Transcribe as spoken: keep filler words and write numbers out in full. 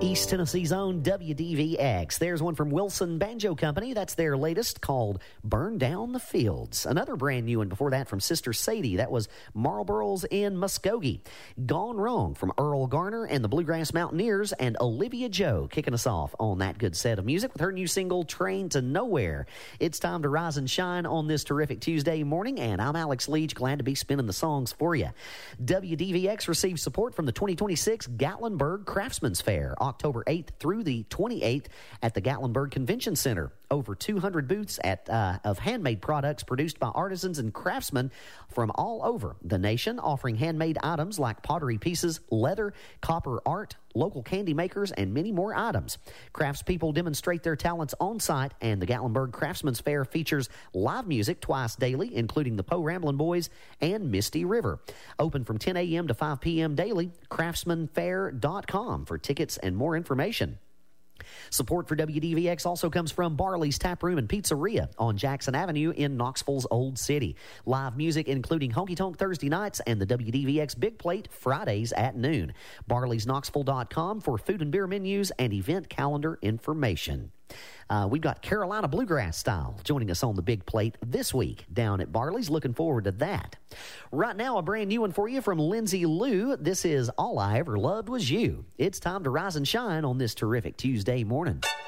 East Tennessee's own W D V X. There's one from Wilson Banjo Company. That's their latest, called Burn Down the Fields. Another brand new one before that from Sister Sadie. That was Marlboro's in Muskogee. Gone Wrong from Earl Garner and the Bluegrass Mountaineers, and Olivia Joe kicking us off on that good set of music with her new single, Train to Nowhere. It's time to rise and shine on this terrific Tuesday morning, and I'm Alex Leach, glad to be spinning the songs for you. W D V X receives support from the twenty twenty-six Gatlinburg Craftsman's Fair, October eighth through the twenty-eighth at the Gatlinburg Convention Center. Over two hundred booths at uh, of handmade products produced by artisans and craftsmen from all over the nation, offering handmade items like pottery pieces, leather, copper art, local candy makers, and many more items. Craftspeople demonstrate their talents on site, and the Gatlinburg Craftsman's Fair features live music twice daily, including the Poe Ramblin' Boys and Misty River. Open from ten a.m. to five p.m. daily. craftsman fair dot com for tickets and more information. Support for W D V X also comes from Barley's Tap Room and Pizzeria on Jackson Avenue in Knoxville's Old City. Live music including Honky Tonk Thursday nights and the W D V X Big Plate Fridays at noon. barleys knoxville dot com for food and beer menus and event calendar information. Uh, we've got Carolina Bluegrass Style joining us on the Big Plate this week down at Barley's. Looking forward to that. Right now, a brand new one for you from Lindsay Lou. This is All I Ever Loved Was You. It's time to rise and shine on this terrific Tuesday morning.